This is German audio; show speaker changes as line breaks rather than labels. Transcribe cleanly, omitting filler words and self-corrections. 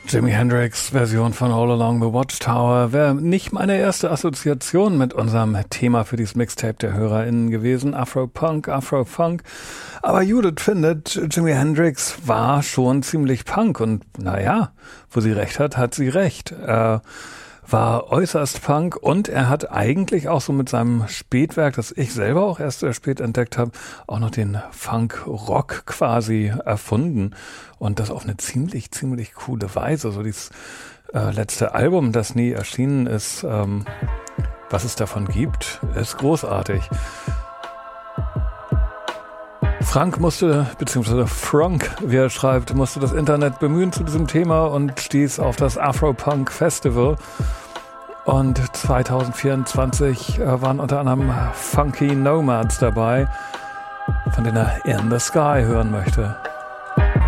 Jimi Hendrix Version von All Along the Watchtower wäre nicht meine erste Assoziation mit unserem Thema für dieses Mixtape der HörerInnen gewesen. Afro-Punk, Afro-Funk. Aber Judith findet, Jimi Hendrix war schon ziemlich Punk. Und naja, wo sie recht hat, hat sie recht. War äußerst Punk und er hat eigentlich auch so mit seinem Spätwerk, das ich selber auch erst sehr spät entdeckt habe, auch noch den Funk-Rock quasi erfunden und das auf eine ziemlich coole Weise. So dieses letzte Album, das nie erschienen ist, was es davon gibt, ist großartig. Frank musste, beziehungsweise Frank, wie er schreibt, musste das Internet bemühen zu diesem Thema und stieß auf das Afro-Punk Festival. Und 2024 waren unter anderem Funky Nomads dabei, von denen er In the Sky hören möchte.